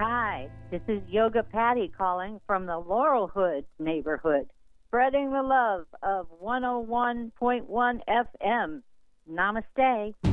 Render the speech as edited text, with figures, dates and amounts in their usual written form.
Hi, this is Yoga Patty calling from the Laurelhood neighborhood, spreading the love of 101.1 FM. Namaste.